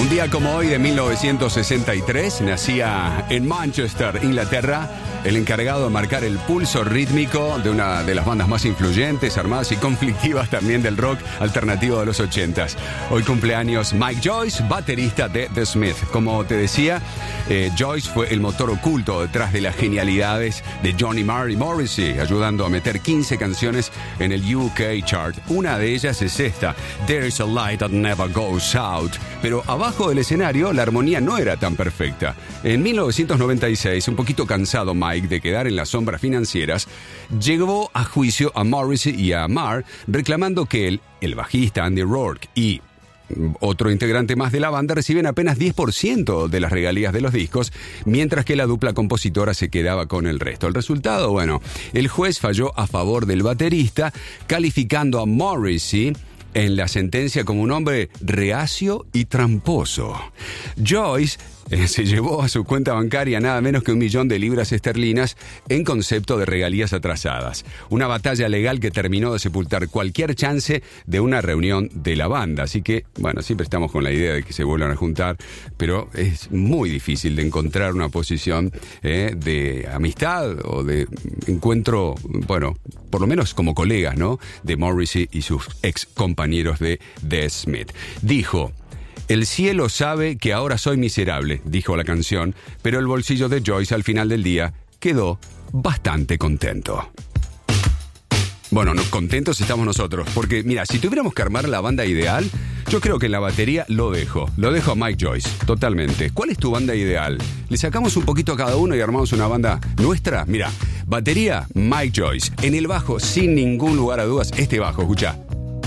Un día como hoy de 1963 nacía en Manchester, Inglaterra, el encargado de marcar el pulso rítmico de una de las bandas más influyentes, armadas y conflictivas también del rock alternativo de los 80s. Hoy cumpleaños Mike Joyce, baterista de The Smith. Como te decía, Joyce fue el motor oculto detrás de las genialidades de Johnny Marr y Morrissey, ayudando a meter 15 canciones en el UK chart. Una de ellas es esta, There's a Light That Never Goes Out. Pero abajo del escenario la armonía no era tan perfecta. En 1996, un poquito cansado Mike de quedar en las sombras financieras, llevó a juicio a Morrissey y a Marr, reclamando que el bajista Andy Rourke y otro integrante más de la banda reciben apenas 10% de las regalías de los discos, mientras que la dupla compositora se quedaba con el resto. El resultado, bueno, el juez falló a favor del baterista, calificando a Morrissey en la sentencia como un hombre reacio y tramposo. Joyce se llevó a su cuenta bancaria nada menos que 1 millón de libras esterlinas en concepto de regalías atrasadas. Una batalla legal que terminó de sepultar cualquier chance de una reunión de la banda. Así que, bueno, siempre estamos con la idea de que se vuelvan a juntar, pero es muy difícil de encontrar una posición de amistad o de encuentro, bueno, por lo menos como colegas, ¿no?, de Morrissey y sus ex compañeros de The Smith. Dijo: el cielo sabe que ahora soy miserable, dijo la canción, pero el bolsillo de Joyce al final del día quedó bastante contento. Bueno, contentos estamos nosotros, porque mira, si tuviéramos que armar la banda ideal, yo creo que en la batería lo dejo a Mike Joyce, totalmente. ¿Cuál es tu banda ideal? ¿Le sacamos un poquito a cada uno y armamos una banda nuestra? Mira, batería, Mike Joyce. En el bajo, sin ningún lugar a dudas, este bajo, escuchá.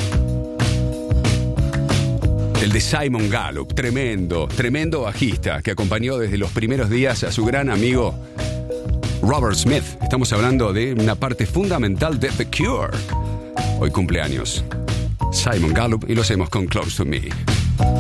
El de Simon Gallup, tremendo bajista que acompañó desde los primeros días a su gran amigo Robert Smith. Estamos hablando de una parte fundamental de The Cure. Hoy cumpleaños Simon Gallup y lo hacemos con Close to Me.